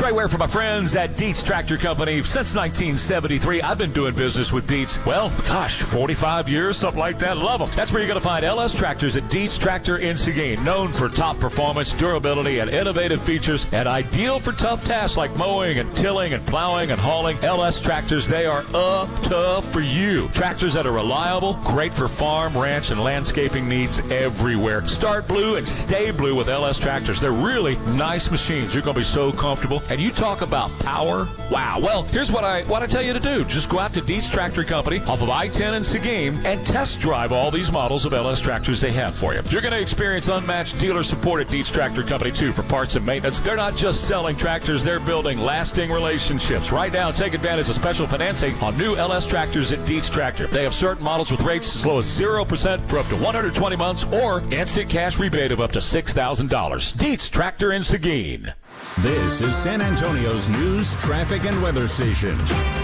Trey Ware from my friends at Dietz Tractor Company. Since 1973, I've been doing business with Dietz. Well, 45 years, something like that. Love them. That's where you're going to find LS Tractors at Dietz Tractor in Seguin. Known for top performance, durability, and innovative features, and ideal for tough tasks like mowing and tilling and plowing and hauling. LS Tractors, they are up tough for you. Tractors that are reliable, great for farm, ranch, and landscaping needs everywhere. Start blue and stay blue with LS Tractors. They're really nice machines. You're going to be so comfortable. And you talk about power. Wow. Well, here's what I tell you to do. Just go out to Dietz Tractor Company off of I-10 in Seguin and test drive all these models of LS Tractors they have for you. You're going to experience unmatched dealer support at Dietz Tractor Company, too, for parts and maintenance. They're not just selling tractors. They're building lasting relationships. Right now, take advantage of special financing on new LS Tractors at Dietz Tractor. They have certain models with rates as low as 0% for up to 120 months or instant cash rebate of up to $6,000. Dietz Tractor in Seguin. This is San Antonio's news, traffic, and weather station.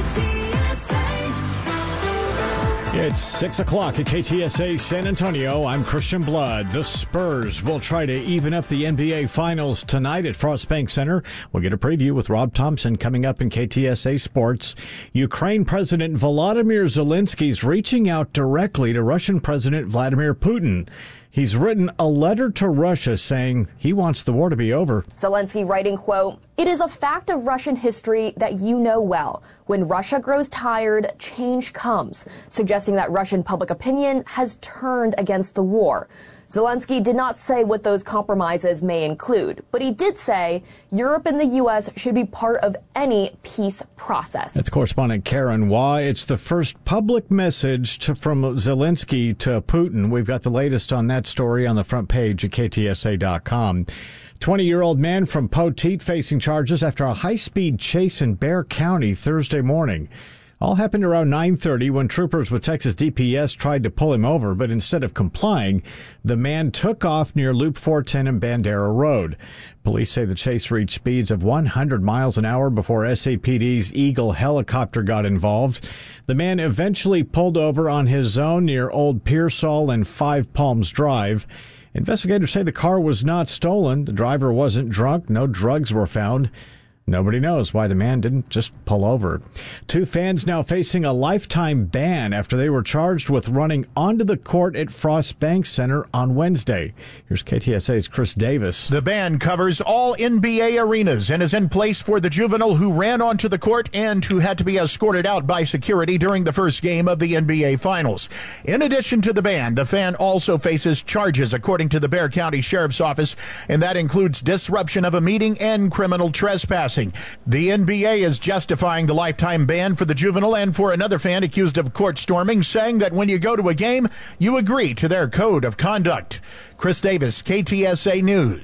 It's 6 o'clock at KTSA San Antonio. I'm Christian Blood. The Spurs will try to even up the NBA Finals tonight at Frost Bank Center. We'll get a preview with Rob Thompson coming up in KTSA Sports. Ukraine President Volodymyr Zelensky is reaching out directly to Russian President Vladimir Putin. He's written a letter to Russia saying he wants the war to be over. Zelensky writing, quote, "It is a fact of Russian history that you know well. When Russia grows tired, change comes," suggesting that Russian public opinion has turned against the war. Zelensky did not say what those compromises may include, but he did say Europe and the U.S. should be part of any peace process. That's correspondent Karen Waugh. It's the first public message from Zelensky to Putin. We've got the latest on that story on the front page at KTSA.com. 20-year-old man from Poteet facing charges after a high-speed chase in Bexar County Thursday morning. All happened around 9:30 when troopers with Texas DPS tried to pull him over, but instead of complying, the man took off near Loop 410 and Bandera Road. Police say the chase reached speeds of 100 miles an hour before SAPD's Eagle helicopter got involved. The man eventually pulled over on his own near Old Pearsall and Five Palms Drive. Investigators say the car was not stolen. The driver wasn't drunk. No drugs were found. Nobody knows why the man didn't just pull over. Two fans now facing a lifetime ban after they were charged with running onto the court at Frost Bank Center on Wednesday. Here's KTSA's Chris Davis. The ban covers all NBA arenas and is in place for the juvenile who ran onto the court and who had to be escorted out by security during the first game of the NBA Finals. In addition to the ban, the fan also faces charges according to the Bexar County Sheriff's Office, and that includes disruption of a meeting and criminal trespassing. The NBA is justifying the lifetime ban for the juvenile and for another fan accused of court storming, saying that when you go to a game, you agree to their code of conduct. Chris Davis, KTSA News.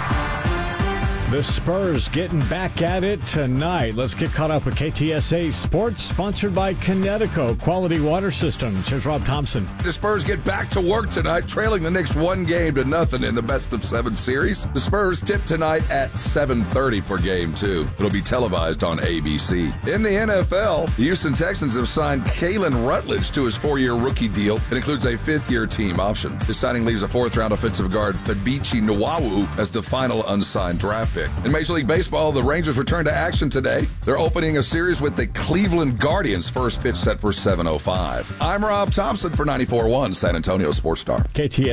The Spurs getting back at it tonight. Let's get caught up with KTSA Sports, sponsored by Connecticut Quality Water Systems. Here's Rob Thompson. The Spurs get back to work tonight, trailing the Knicks 1-0 in the best-of-7 series. The Spurs tip tonight at 7:30 for Game 2. It'll be televised on ABC. In the NFL, the Houston Texans have signed Kalen Rutledge to his 4-year rookie deal. It includes a 5th-year team option. This signing leaves a 4th-round offensive guard Fabichi Nwawu as the final unsigned draft pick. In Major League Baseball, the Rangers return to action today. They're opening a series with the Cleveland Guardians. First pitch set for 7:05. I'm Rob Thompson for 94.1 San Antonio Sports Star. KTSA